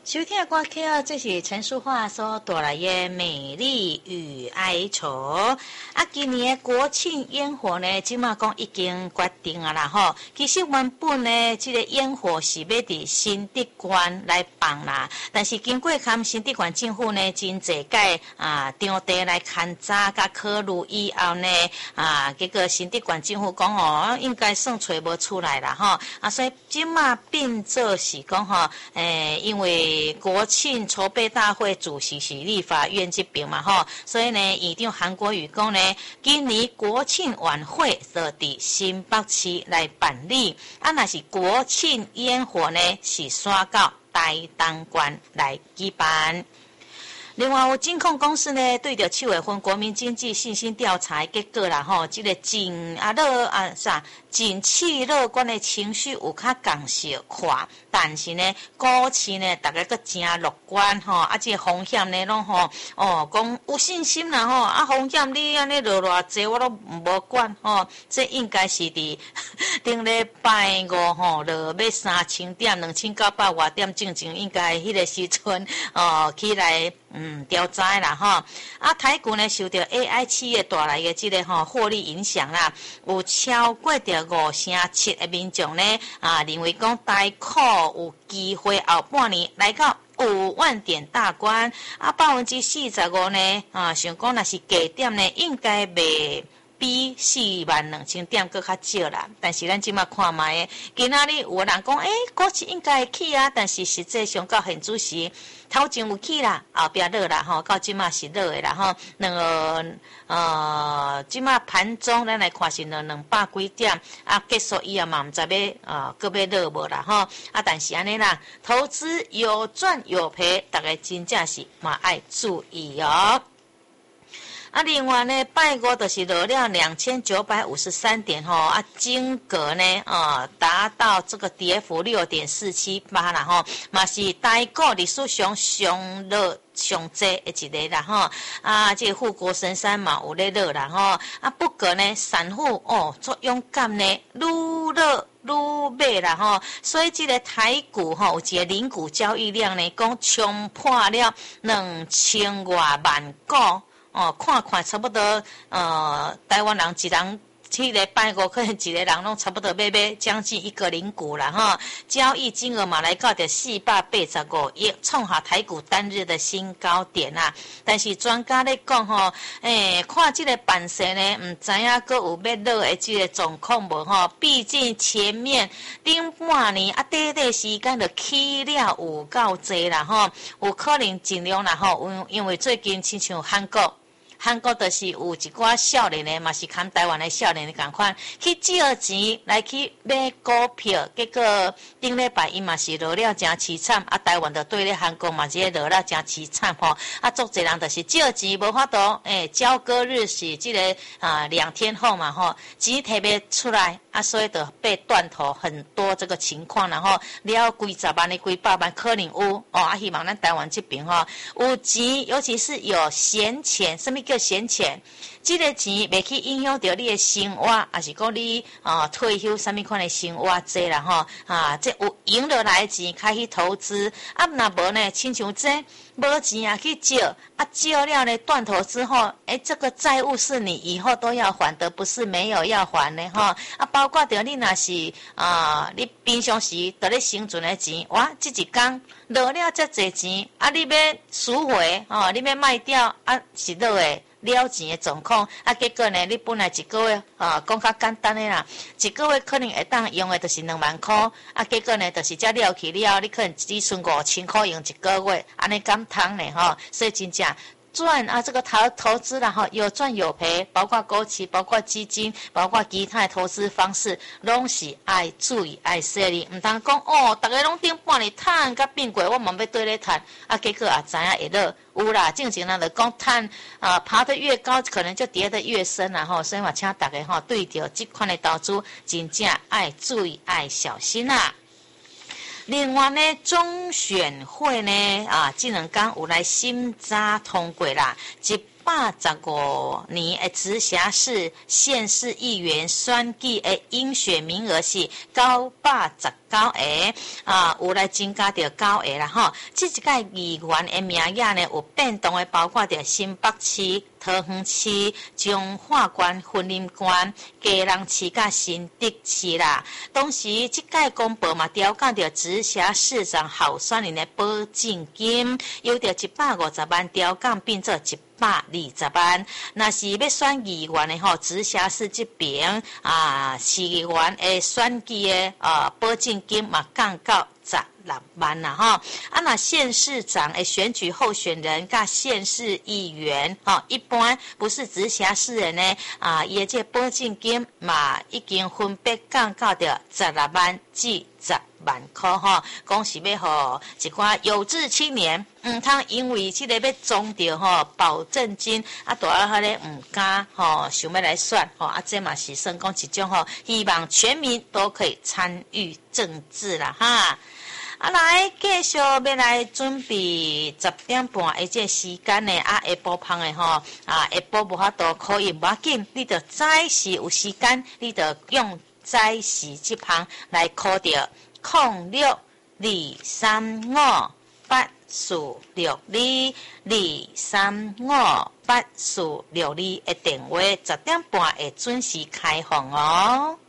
收听的歌曲，这是陈淑桦所带来的《美丽与哀愁》。今年的国庆烟火呢，即马讲已经决定啊啦吼。其实原本呢，这个烟火是要伫新德馆来放啦，但是经过新德馆政府呢，真侪届场地来勘察甲考虑以后呢，结果新德馆政府讲应该算找无出来啦吼。所以即马变做是讲因为国庆筹备大会主席是立法院这边嘛吼，所以呢，院长韩国瑜讲呢，今年国庆晚会就伫新北市来办理，若是国庆烟火呢，是选到台东县来举办。另外，有金控公司呢，对着7月份国民经济信心调查的结果啦，吼，这个景气乐观的情绪有较降息看，但是呢，股市呢，大家都真乐观吼，这个风险呢，拢讲有信心啦吼，风险你安尼落偌济我都无管吼，这应该是伫顶礼拜五吼，落要3000点2900外点正应该迄个时阵起来。调查啦吼，台股呢受到 AI 企业带来的这个获利影响啦，有超过着57%的民众呢认为讲台股有机会后半年来到5万点大关，45%呢想讲若是低点呢应该袂比42000点搁较少啦，但是咱即马看卖，今仔日有人讲，股市应该会起啊，但是实际上到现主时，头前有起啦，后壁落啦吼，到即马是落的啦吼，即马盘中咱来看是200几点，结束以后嘛，毋知要搁要落无啦吼，但是安尼啦，投资有赚有赔，大家真正是嘛爱注意哦。另外呢，拜五就是落了2953点吼，金额呢达到这个跌幅6.478啦吼，嘛是台股历史上上落上济的一个啦吼，这个护国神山嘛有咧落啦吼，不过呢，散户足勇敢呢，愈落愈买啦吼，所以这个台股有一个零股交易量呢，讲冲破了2000多万股。看差不多，台湾人一人去个拜五，可能一个人拢差不多买将近1个零股啦哈。交易金额嘛来到着485亿，创下台股单日的新高点啊。但是专家咧讲吼，看这个板势呢，唔知影阁有要落的这个状况无吼？毕竟前面顶半年短时间就起了有够济啦吼，有可能尽量啦吼，因为最近亲像韩国就是有一寡少年的嘛，是看台湾的少年的同款，去借钱来去买股票，结果顶礼拜伊嘛是落了真凄惨，台湾就对咧韩国嘛是落了真凄惨吼，足侪人就是借钱无法度，交割日是这个2天后嘛吼，钱摕不出来，所以就被断头很多这个情况，然后了几十万的几百万可能有希望咱台湾这边吼有钱，尤其是有闲钱，什么叫闲钱？这个钱袂去影响到你的生活，还是讲你退休什么款的生活这啦吼这有赢落来的钱开始投资，若无呢，亲像这无钱去借，借了呢断头之后，这个债务是你以后都要还的，不是没有要还的吼包括着你若是你平常时在咧生存的钱，哇，这一天落了这侪钱，你要赎回你要卖掉是落的。了钱的状况结果呢，你本来一个月讲较简单的啦，一个月可能会当用的就是2万块结果呢，就是这了去了，你可能只剩5000块用一个月，安尼敢通呢吼，所以真正赚这个投资啦哈，有赚有赔，包括股市，包括基金，包括其他的投资方式，拢是爱注意爱细腻，唔通讲大家拢顶半年赚甲变贵，我嘛要对咧赚结果知影会落。有啦，正经人就讲赚爬得越高，可能就跌得越深啦吼，所以嘛，请大家对着这款的投资，真正爱注意爱小心啦。另外呢，中选会呢这2天有来审查通过啦， 915年的直辖市、县市议员选举的应选名额是919个有来增加到9个啦吼。这一届议员的名额呢有变动的，包括着新北市、桃园市、彰化县、云林县、基隆市甲新竹市啦。同时，这届公布嘛调降着直辖市长候选人的保证金，由着150万调降变做120万。若是要选议员的吼，直辖市这边市议员的选举的保证金嘛降到16万啦吼。那县市长的选举候选人甲县市议员一般不是直辖市人呢伊的这保证金嘛已经分别降到着16万至10万块吼。讲是要互一寡有志青年通因为这个要装着保证金大啊迄个唔敢想要来选这嘛是算讲一种希望全民都可以参与政治啦哈。来继续要来准备10点半的这时间呢下晡香的下晡无法度可以无要紧，你着早时有时间，你着用早时这项来考着06235842235842的电话，10点半会准时开放哦。